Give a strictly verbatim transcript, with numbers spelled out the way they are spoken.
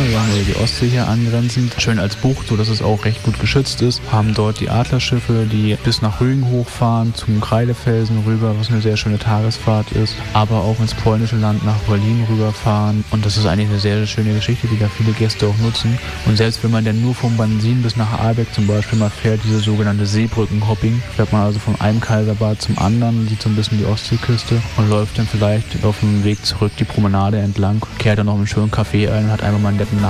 wir haben also die Ostsee hier angrenzend, schön als Bucht, sodass es auch recht gut geschützt ist. Haben dort die Adlerschiffe, die bis nach Rügen hochfahren, zum Kreidefelsen rüber, was eine sehr schöne Tagesfahrt ist, aber auch ins polnische Land nach Berlin rüberfahren. Und das ist eigentlich eine sehr schöne Geschichte, die da viele Gäste auch nutzen. Und selbst wenn man dann nur vom Bansin bis nach Ahlbeck zum Beispiel mal fährt, diese sogenannte Seebrückenhopping, fährt man also von einem Kaiserbad zum anderen, sieht so ein bisschen die Ostseeküste und läuft dann vielleicht auf dem Weg zurück die Promenade entlang, kehrt dann noch einen schönen Café ein und hat einfach mal einen netten